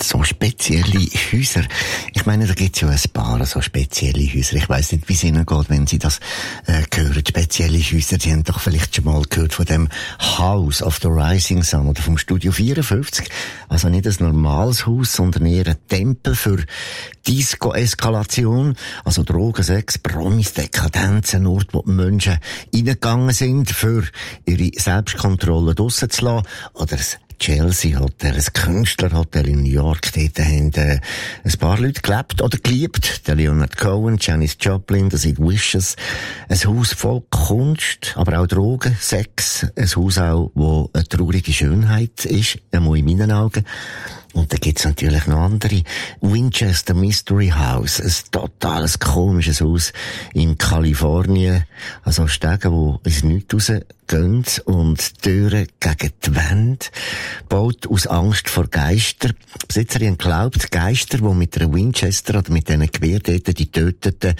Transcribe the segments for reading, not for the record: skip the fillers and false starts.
So spezielle Häuser. Ich meine, da gibt's ja ein paar so spezielle Häuser. Ich weiss nicht, wie es Ihnen geht, wenn Sie das hören. Spezielle Häuser, Sie haben doch vielleicht schon mal gehört von dem House of the Rising Sun oder vom Studio 54. Also nicht ein normales Haus, sondern eher ein Tempel für Disco-Eskalation. Also Drogen, Sex, Promis, Dekadenz, ein Ort, wo die Menschen reingegangen sind, für ihre Selbstkontrolle draussen zu lassen. Oder ein Chelsea Hotel, ein Künstlerhotel in New York. Dort haben ein paar Leute gelebt oder geliebt. Der Leonard Cohen, Janis Joplin, der Sid Vicious. Ein Haus voll Kunst, aber auch Drogen, Sex. Ein Haus auch, wo eine traurige Schönheit ist, einmal in meinen Augen. Und da gibt's natürlich noch andere. Winchester Mystery House, ein totales komisches Haus in Kalifornien. Also Stege, wo ins Nichts rausgehen und Türen gegen die Wände. Baut aus Angst vor Geistern. Die Besitzerin glaubt, Geister, die mit einer Winchester oder mit diesen Gewehr dort, die Töteten,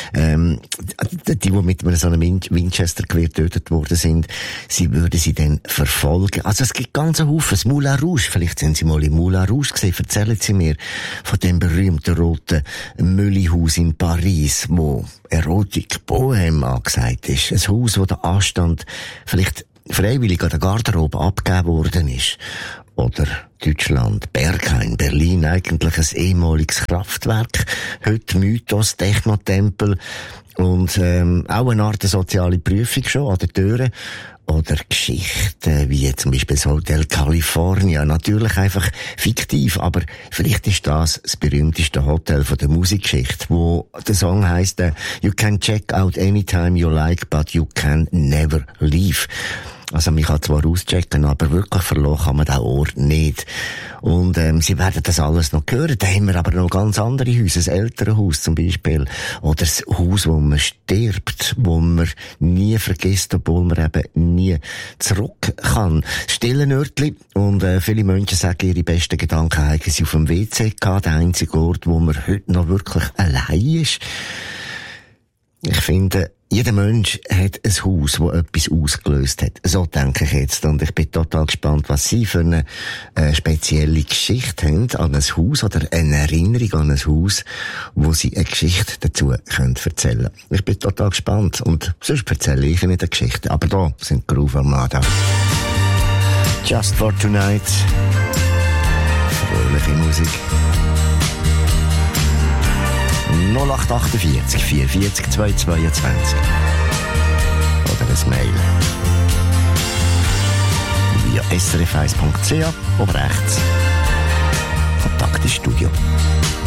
die mit so einem Winchester-Gewehr getötet worden sind, sie würden sie dann verfolgen. Also es gibt ganz einen Haufen. Das Moulin Rouge, vielleicht sind Sie mal im Moulin Rouge gesehen, erzählen Sie mir von dem berühmten roten Müllihaus in Paris, wo Erotik, Bohem angesagt ist. Ein Haus, wo der Anstand vielleicht freiwillig an der Garderobe abgegeben worden ist. Oder Deutschland, Berghain, Berlin, eigentlich ein ehemaliges Kraftwerk. Heute Mythos, Technotempel und auch eine Art soziale Prüfung schon an den Türen. Oder Geschichten, wie zum Beispiel das Hotel California. Natürlich einfach fiktiv, aber vielleicht ist das berühmteste Hotel von der Musikgeschichte, wo der Song heisst, You can check out anytime you like, but you can never leave. Also man kann zwar auschecken, aber wirklich verloren kann man den Ort nicht. Und Sie werden das alles noch hören. Da haben wir aber noch ganz andere Häuser. Das Elternhaus zum Beispiel. Oder das Haus, wo man stirbt, wo man nie vergisst, obwohl man eben nie zurück kann. Stille Örtli. Und viele Menschen sagen, ihre besten Gedanken haben sie auf dem WC gehabt. Der einzige Ort, wo man heute noch wirklich allein ist. Ich finde, jeder Mensch hat ein Haus, das etwas ausgelöst hat. So denke ich jetzt. Und ich bin total gespannt, was Sie für eine spezielle Geschichte haben an ein Haus oder eine Erinnerung an ein Haus, wo Sie eine Geschichte dazu können erzählen. Ich bin total gespannt. Und sonst erzähle ich Ihnen eine Geschichte. Aber da sind Groove Armada. Just for Tonight. Fröhliche Musik. 0848 440 222 oder ein Mail via srf1.ch oder rechts Kontakt ins Studio.